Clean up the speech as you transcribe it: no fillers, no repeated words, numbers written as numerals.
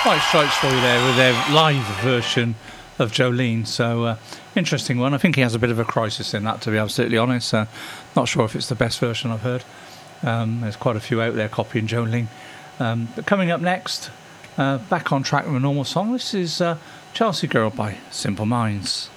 White Stripes for you there with their live version of Jolene. So interesting one. I think he has a bit of a crisis in that, to be absolutely honest. Not sure if it's the best version I've heard. There's quite a few out there copying Jolene. But coming up next, back on track with a normal song. This is Chelsea Girl by Simple Minds.